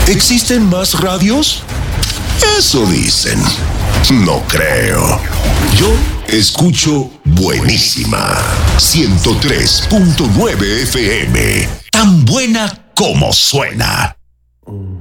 ¿Existen más radios? Eso dicen. No creo. Yo escucho Buenísima 103.9 FM. Tan buena como suena.